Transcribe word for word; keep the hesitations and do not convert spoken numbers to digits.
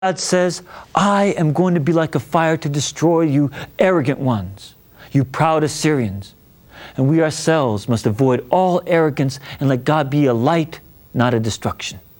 God says, I am going to be like a fire to destroy you arrogant ones, you proud Assyrians. And we ourselves must avoid all arrogance and let God be a light, not a destruction.